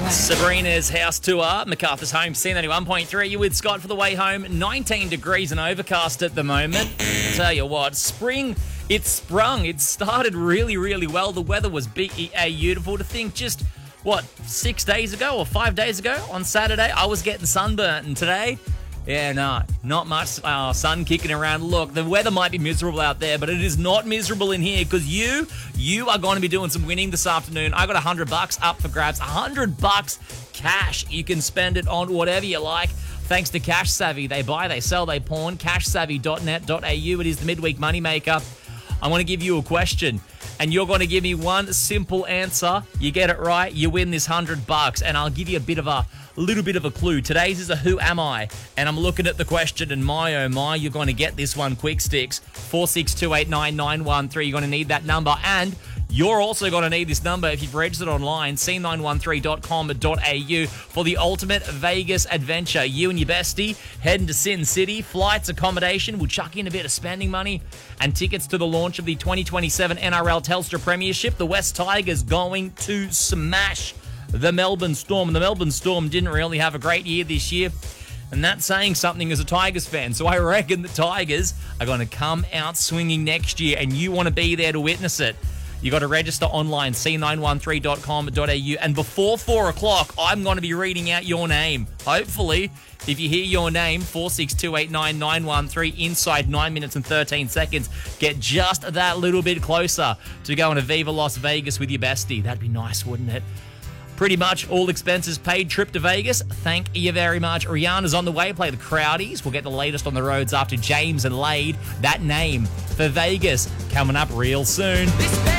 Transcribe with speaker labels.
Speaker 1: Sabrina's house tour, MacArthur's home, C91.3. You with Scott for the way home. 19 degrees and overcast at the moment. Tell you what, spring, it's sprung. It started really, really well. The weather was beautiful. To think just, 6 days ago or 5 days ago on Saturday, I was getting sunburnt, and today, not much sun kicking around. Look, the weather might be miserable out there, but it is not miserable in here because you are going to be doing some winning this afternoon. I got $100 up for grabs. $100 cash. You can spend it on whatever you like. Thanks to Cash Savvy. They buy, they sell, they pawn. CashSavvy.net.au. It is the midweek moneymaker. I want to give you a question, and you're going to give me one simple answer. You get it right, you win this $100, and I'll give you a little bit of a clue. Today's is a who am I, and I'm looking at the question, and my oh my, you're going to get this one quick, Sticks. 46289913. You're going to need that number, and you're also going to need this number if you've registered online, c913.com.au, for the ultimate Vegas adventure. You and your bestie heading to Sin City. Flights, accommodation, we'll chuck in a bit of spending money, and tickets to the launch of the 2027 NRL Telstra Premiership. The West Tigers going to smash the Melbourne Storm. And the Melbourne Storm didn't really have a great year this year, and that's saying something as a Tigers fan. So I reckon the Tigers are going to come out swinging next year, and you want to be there to witness it. You got to register online, c913.com.au, and before 4 o'clock, I'm going to be reading out your name. Hopefully, if you hear your name, 46289913, inside 9 minutes and 13 seconds, get just that little bit closer to going to Viva Las Vegas with your bestie. That'd be nice, wouldn't it? Pretty much all expenses paid trip to Vegas. Thank you very much. Rihanna's on the way. Play the Crowdies. We'll get the latest on the roads after James and Lade. That name for Vegas coming up real soon.